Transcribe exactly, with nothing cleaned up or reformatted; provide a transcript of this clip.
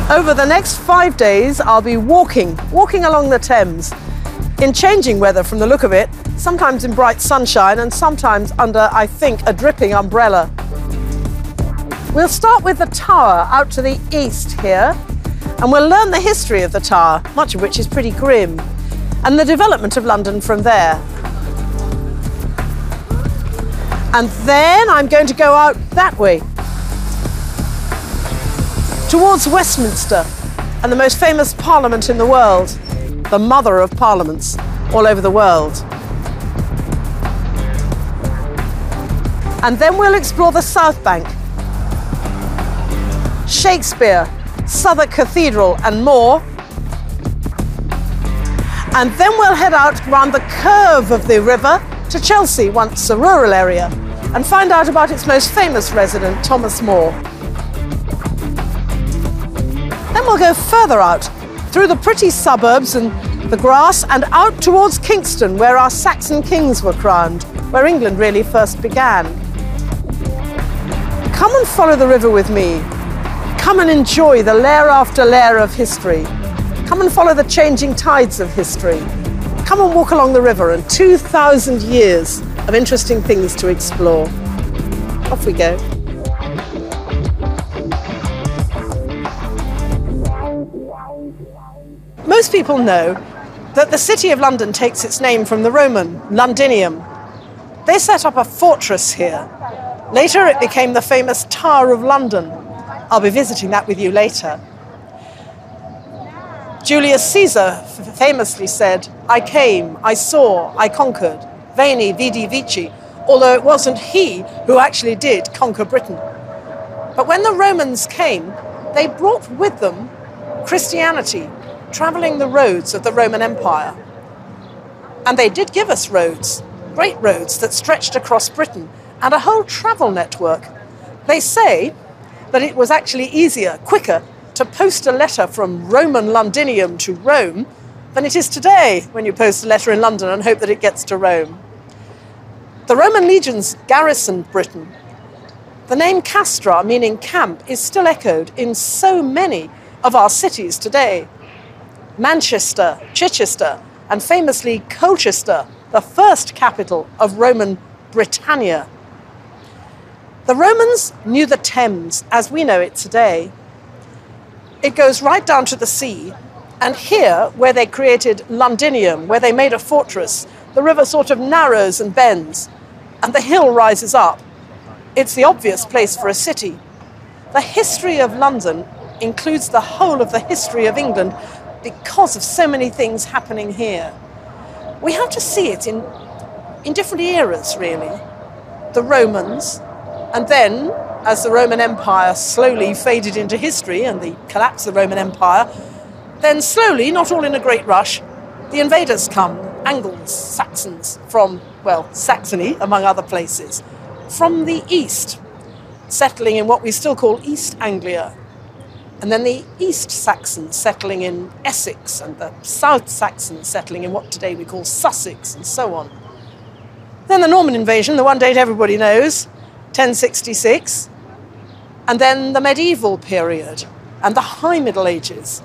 Over the next five days, I'll be walking, walking along the Thames, in changing weather from the look of it, sometimes in bright sunshine and sometimes under, I think, a dripping umbrella. We'll start with the Tower out to the east here, and we'll learn the history of the Tower, much of which is pretty grim, and the development of London from there. And then I'm going to go out that way, towards Westminster and the most famous parliament in the world, the mother of parliaments all over the world. And then we'll explore the South Bank, Shakespeare, Southwark Cathedral and more. And then we'll head out round the curve of the river to Chelsea, once a rural area, and find out about its most famous resident, Thomas More. Then we'll go further out, through the pretty suburbs and the grass, and out towards Kingston, where our Saxon kings were crowned, where England really first began. Come and follow the river with me. Come and enjoy the layer after layer of history. Come and follow the changing tides of history. Come and walk along the river and two thousand years of interesting things to explore. Off we go. Most people know that the City of London takes its name from the Roman Londinium. They set up a fortress here. Later it became the famous Tower of London. I'll be visiting that with you later. Julius Caesar famously said, "I came, I saw, I conquered, Veni, Vidi, Vici," although it wasn't he who actually did conquer Britain. But when the Romans came, they brought with them Christianity, travelling the roads of the Roman Empire. And they did give us roads, great roads that stretched across Britain, and a whole travel network. They say that it was actually easier, quicker, to post a letter from Roman Londinium to Rome than it is today when you post a letter in London and hope that it gets to Rome. The Roman legions garrisoned Britain. The name Castra, meaning camp, is still echoed in so many of our cities today. Manchester, Chichester, and famously Colchester, the first capital of Roman Britannia. The Romans knew the Thames as we know it today. It goes right down to the sea, and here, where they created Londinium, where they made a fortress, the river sort of narrows and bends, and the hill rises up. It's the obvious place for a city. The history of London includes the whole of the history of England because of so many things happening here. We have to see it in, in different eras, really. The Romans, and then, as the Roman Empire slowly faded into history and the collapse of the Roman Empire, then slowly, not all in a great rush, the invaders come, Angles, Saxons, from, well, Saxony, among other places, from the east, settling in what we still call East Anglia. And then the East Saxons settling in Essex, and the South Saxons settling in what today we call Sussex, and so on. Then the Norman invasion, the one date everybody knows, ten sixty-six, and then the medieval period and the High Middle Ages.